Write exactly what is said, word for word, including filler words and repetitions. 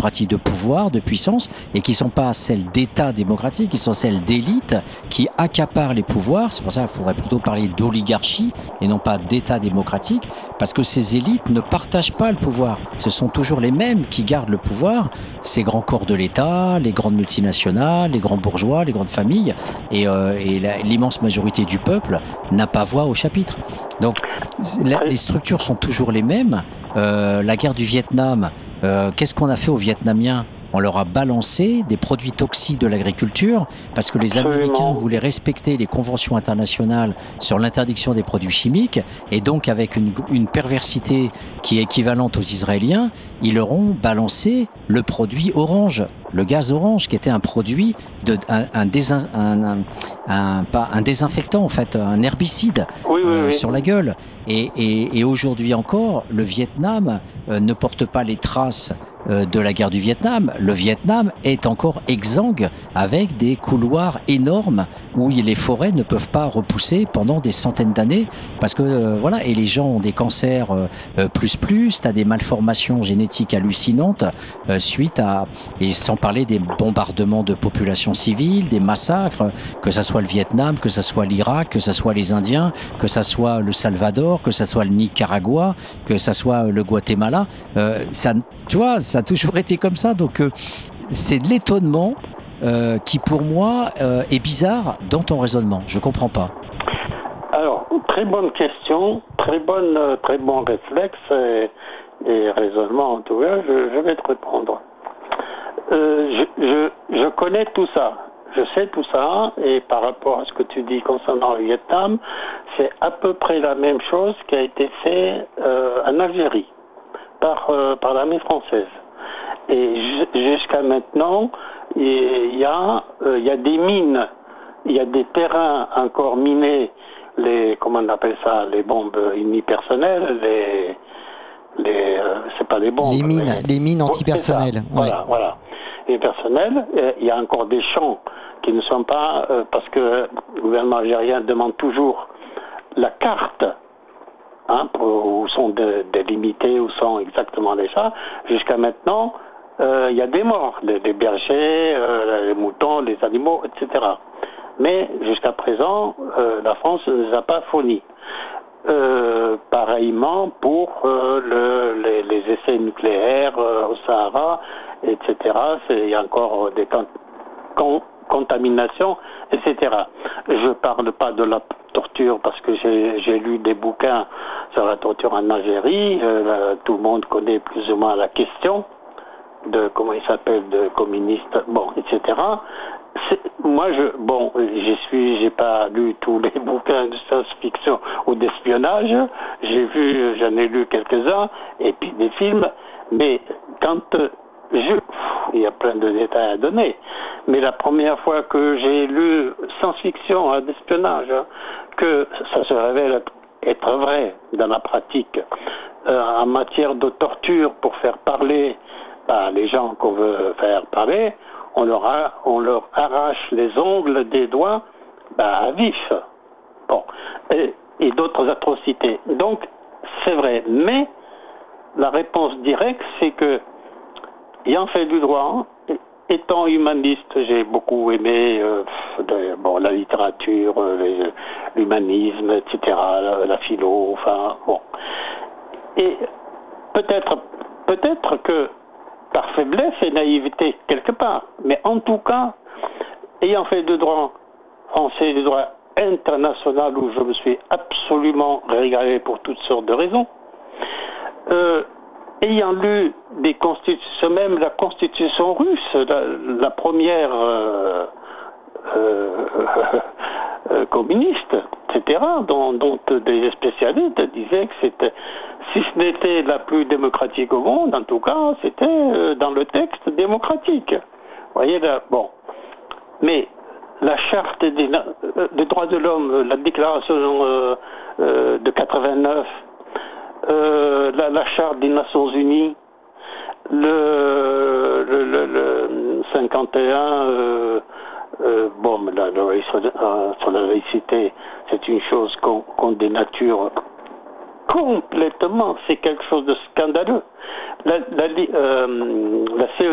pratiques de pouvoir, de puissance, et qui ne sont pas celles d'État démocratique, qui sont celles d'élites qui accaparent les pouvoirs. C'est pour ça qu'il faudrait plutôt parler d'oligarchie et non pas d'État démocratique, parce que ces élites ne partagent pas le pouvoir. Ce sont toujours les mêmes qui gardent le pouvoir, ces grands corps de l'État, les grandes multinationales, les grands bourgeois, les grandes familles, et, euh, et la, l'immense majorité du peuple n'a pas voix au chapitre. Donc, la, les structures sont toujours les mêmes. Euh, la guerre du Vietnam, euh, qu'est-ce qu'on a fait aux Vietnamiens ? On leur a balancé des produits toxiques de l'agriculture parce que les Absolument. Américains voulaient respecter les conventions internationales sur l'interdiction des produits chimiques, et donc avec une, une perversité qui est équivalente aux Israéliens, ils leur ont balancé le produit orange, le gaz orange, qui était un produit, de, un, un, désin, un, un, un, pas, un désinfectant en fait, un herbicide oui, oui, euh, oui. sur la gueule. Et, et, et aujourd'hui encore, le Vietnam euh, ne porte pas les traces de la guerre du Vietnam. Le Vietnam est encore exsangue avec des couloirs énormes où les forêts ne peuvent pas repousser pendant des centaines d'années parce que euh, voilà, et les gens ont des cancers euh, plus plus, t'as des malformations génétiques hallucinantes euh, suite à, et sans parler des bombardements de populations civiles, des massacres, que ça soit le Vietnam, que ça soit l'Irak, que ça soit les Indiens, que ça soit le Salvador, que ça soit le Nicaragua, que ça soit le Guatemala. Euh, ça, tu vois, ça a toujours été comme ça, donc euh, c'est de l'étonnement euh, qui pour moi euh, est bizarre dans ton raisonnement. Je comprends pas. Alors, très bonne question, très bonne, euh, très bon réflexe et, et raisonnement en tout cas, je, je vais te répondre. Euh, je, je, je connais tout ça, je sais tout ça, et par rapport à ce que tu dis concernant le Vietnam, c'est à peu près la même chose qui a été fait euh, en Algérie par, euh, par l'armée française. Et jusqu'à maintenant, il y a, euh, il y a des mines, il y a des terrains encore minés, les, comment on appelle ça, les bombes unipersonnelles, les, les, euh, c'est pas les bombes. Les mines, mais, les mines antipersonnelles. Ouais. Voilà, voilà. Les personnels, euh, il y a encore des champs qui ne sont pas, euh, parce que le gouvernement algérien demande toujours la carte. Hein, pour, où sont de, délimités, où sont exactement les chats. Jusqu'à maintenant, il euh, y a des morts, les, les bergers, euh, les moutons, les animaux, et cetera. Mais jusqu'à présent, euh, la France ne les a pas fournis. Euh, pareillement pour euh, le, les, les essais nucléaires euh, au Sahara, et cetera. Il y a encore des con, con, contaminations, et cetera. Je ne parle pas de la torture parce que j'ai, j'ai lu des bouquins sur la torture en Algérie. Euh, tout le monde connaît plus ou moins la question de comment il s'appelle, de communiste, bon, et cetera. C'est, moi, je, bon, j'y suis, j'ai pas lu tous les bouquins de science-fiction ou d'espionnage. J'ai vu, j'en ai lu quelques-uns, et puis des films. Mais quand je, il y a plein de détails à donner. Mais la première fois que j'ai lu science-fiction, hein, d'espionnage, hein, que ça se révèle être vrai dans la pratique, euh, en matière de torture pour faire parler bah, les gens qu'on veut faire parler, on leur, a, on leur arrache les ongles des doigts bah, à vif. Bon. Et, et d'autres atrocités. Donc, c'est vrai. Mais la réponse directe, c'est que, ayant fait du droit, étant humaniste, j'ai beaucoup aimé euh, de, bon, la littérature, euh, l'humanisme, et cetera, la, la philo, enfin, bon. Et peut-être, peut-être que par faiblesse et naïveté quelque part, mais en tout cas, ayant fait du droit français, du droit international où je me suis absolument régalé pour toutes sortes de raisons, euh, ayant lu des constitutions, même la constitution russe, la, la première euh, euh, euh, communiste, et cetera, dont, dont des spécialistes disaient que c'était, si ce n'était la plus démocratique au monde, en tout cas, c'était euh, dans le texte démocratique. Vous voyez là, bon. Mais la charte des, euh, des droits de l'homme, la déclaration euh, euh, de quatre-vingt-neuf, euh, la, la charte des Nations Unies, le, le, le, le cinquante et un, euh, euh, bon, la loi sur, euh, sur la laïcité, c'est une chose qu'on, qu'on dénature complètement, c'est quelque chose de scandaleux. La, la, euh, la C E